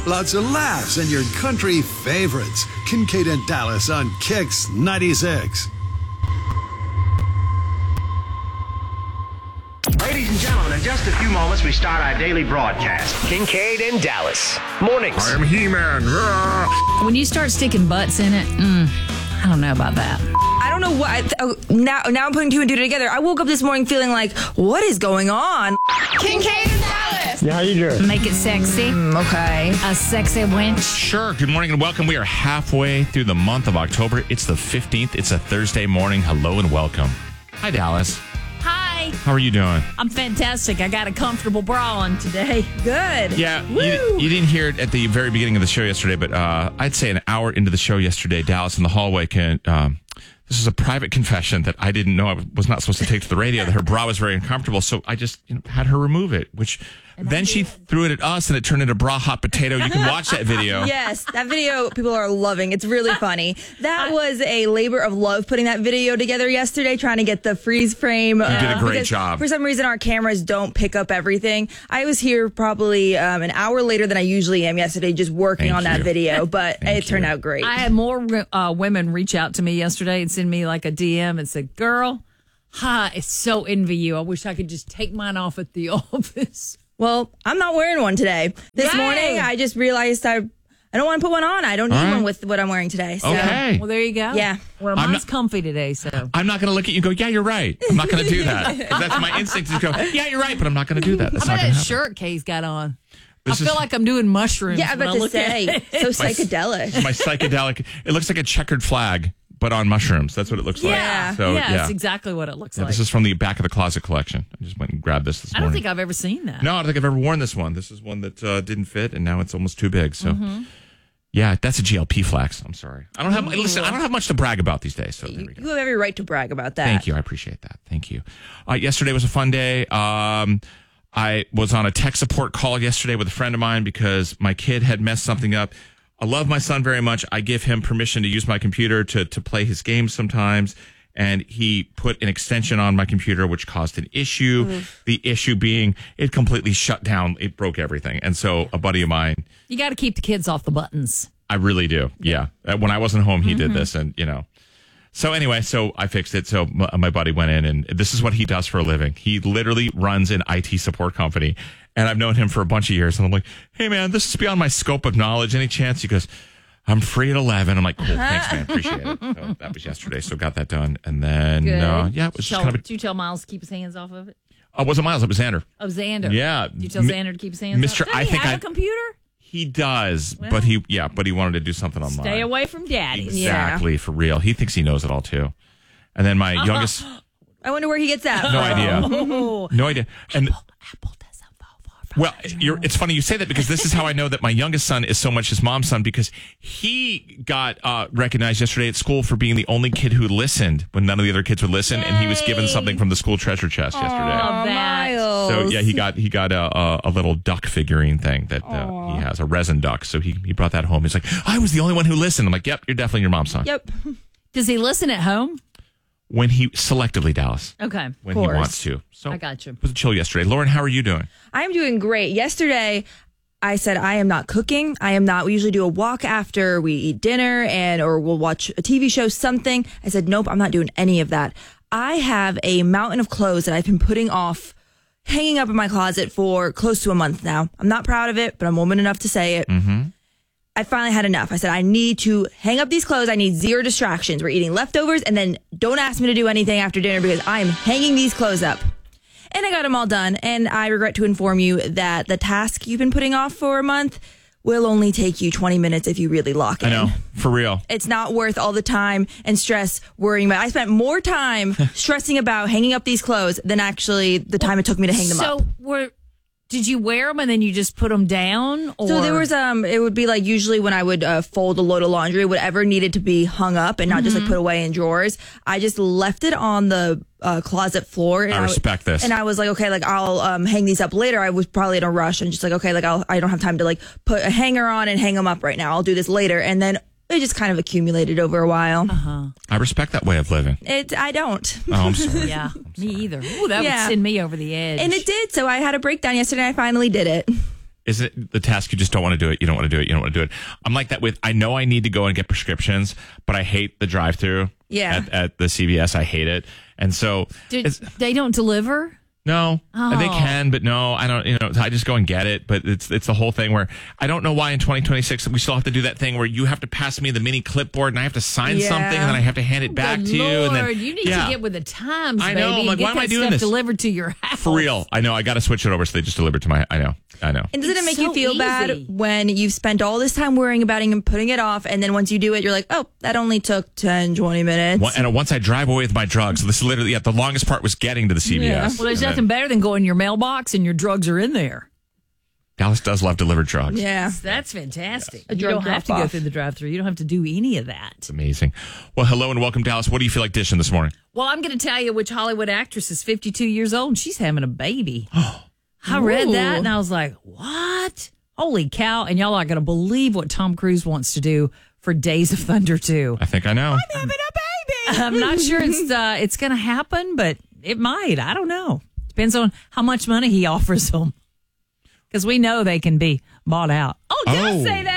Lots of laughs and your country favorites. Kincaid and Dallas on Kix 96. Ladies and gentlemen, in just a few moments, we start our daily broadcast. Kincaid and Dallas. Mornings. I am He-Man. When you start sticking butts in it, I don't know about that. I don't know what. Now I'm putting two and two together. I woke up this morning feeling like, what is going on? Kincaid and Dallas. Yeah, how you doing? Make it sexy. Okay. A sexy winch. Sure. Good morning and welcome. We are halfway through the month of October. It's the 15th. It's a Thursday morning. Hello and welcome. Hi, Dallas. Hi. How are you doing? I'm fantastic. I got a comfortable bra on today. Good. Yeah, you didn't hear it at the very beginning of the show yesterday, but I'd say an hour into the show yesterday, Dallas in the hallway this is a private confession that I didn't know I was not supposed to take to the radio, that her bra was very uncomfortable, so I just had her remove it, which then she threw it at us and it turned into bra hot potato. You can watch that video. Yes, that video people are loving. It's really funny. That was a labor of love putting that video together yesterday, trying to get the freeze frame. You did a great job. For some reason, our cameras don't pick up everything. I was here probably an hour later than I usually am yesterday, just working on that video, but it turned out great. I had more women reach out to me yesterday and send me like a DM and said, girl, I so envy you. I wish I could just take mine off at the office. Well, I'm not wearing one today. This morning, I just realized I don't want to put one on. I don't need one with what I'm wearing today. So. Okay. Well, there you go. Yeah. Well, mine's comfy today, so. I'm not going to look at you and go, yeah, you're right. I'm not going to do that. That's my instinct to go, yeah, you're right, but I'm not going to do that. That's not How going about to that happen. shirt Kay's got on? This I feel like I'm doing mushrooms. Yeah, I'm about to say, so psychedelic. My psychedelic, it looks like a checkered flag, but on mushrooms. That's what it looks like. Yeah. So, yeah, it's exactly what it looks like. This is from the back of the closet collection. I just went and grabbed this I don't morning. think I've ever seen that. No, I don't think I've ever worn this one. This is one that didn't fit, and now it's almost too big. So, yeah, that's a GLP flax. I'm sorry. I don't have much to brag about these days. So there we go. You have every right to brag about that. Thank you. I appreciate that. Thank you. Yesterday was a fun day. I was on a tech support call yesterday with a friend of mine because my kid had messed something up. I love my son very much. I give him permission to use my computer to play his games sometimes. And he put an extension on my computer, which caused an issue. The issue being it completely shut down. It broke everything. And so a buddy of mine. You got to keep the kids off the buttons. I really do. Yeah. When I wasn't home, he did this. And, So anyway, so I fixed it. So my buddy went in, and this is what he does for a living. He literally runs an IT support company, and I've known him for a bunch of years. And I'm like, hey, man, this is beyond my scope of knowledge. Any chance? He goes, I'm free at 11. I'm like, cool, thanks, man. Appreciate it. So that was yesterday, so got that done. And then, it was just kind of Did you tell Miles to keep his hands off of it? It wasn't Miles, it was Xander. Oh, Xander. Yeah. Did you tell Xander to keep his hands Mr. off? Does I he think have a computer? He does, but he wanted to do something online. Stay away from daddy. Exactly, for real. He thinks he knows it all, too. And then my youngest... I wonder where he gets that. No idea. No idea. And Apple doesn't fall far from well, it's funny you say that because this is how I know that my youngest son is so much his mom's son, because he got recognized yesterday at school for being the only kid who listened when none of the other kids would listen, and he was given something from the school treasure chest yesterday. Love that. Miles. So yeah, he got a little duck figurine thing that he has, a resin duck. So he brought that home. He's like, I was the only one who listened. I'm like, yep, you're definitely your mom's son. Yep. Does he listen at home? When he selectively, Dallas. Okay. When he wants to. So I got you. It was a chill yesterday. Lauren, how are you doing? I'm doing great. Yesterday, I said I am not cooking. I am not. We usually do a walk after we eat dinner or we'll watch a TV show, something. I said, nope, I'm not doing any of that. I have a mountain of clothes that I've been putting off, hanging up in my closet for close to a month now. I'm not proud of it, but I'm woman enough to say it. I finally had enough. I said, I need to hang up these clothes. I need zero distractions. We're eating leftovers, and then don't ask me to do anything after dinner because I am hanging these clothes up. And I got them all done. And I regret to inform you that the task you've been putting off for a month will only take you 20 minutes if you really lock in. I know, for real. It's not worth all the time and stress worrying about. I spent more time stressing about hanging up these clothes than actually the time it took me to hang them up. So did you wear them and then you just put them down? Or? So there was it would be like usually when I would fold a load of laundry, whatever needed to be hung up and not just like put away in drawers, I just left it on the closet floor. And I respect this. And I was like, okay, like I'll hang these up later. I was probably in a rush and just like, okay, like I don't have time to like put a hanger on and hang them up right now. I'll do this later. And then it just kind of accumulated over a while. I respect that way of living. I don't. Oh, I'm sorry. Yeah, me either. Ooh, that would send me over the edge. And it did. So I had a breakdown yesterday. I finally did it. Is it the task you just don't want to do it? You don't want to do it. You don't want to do it. I'm like that with, I know I need to go and get prescriptions, but I hate the drive-through at the CVS. I hate it. And so they don't deliver? No, Oh. they can, but no, I don't, I just go and get it. But it's the whole thing where I don't know why in 2026 we still have to do that thing where you have to pass me the mini clipboard and I have to sign something and then I have to hand it back Good to you. And then, Lord, you need to get with the times, I know. baby. I'm like, Get why am I that doing stuff this? delivered to your house. For real. I know. I got to switch it over so they just deliver to my, I know. And doesn't it make you so feel bad easy. when you've spent all this time worrying about it and putting it off, and then once you do it, you're like, oh, that only took 10, 20 minutes. And once I drive away with my drugs, this is literally, the longest part was getting to the CVS. Yeah. Well, there's nothing better than going in your mailbox and your drugs are in there. Dallas does love delivered drugs. Yeah. That's fantastic. A You drug don't have to go drop-off. through the drive-thru. You don't have to do any of that. It's amazing. Well, hello and welcome, Dallas. What do you feel like dishing this morning? Well, I'm going to tell you which Hollywood actress is 52 years old and she's having a baby. I read that and I was like, what? Holy cow. And y'all aren't going to believe what Tom Cruise wants to do for Days of Thunder 2. I think I know. Having a baby. I'm not sure it's going to happen, but it might. I don't know. Depends on how much money he offers them. Because we know they can be bought out. Oh, did I say that?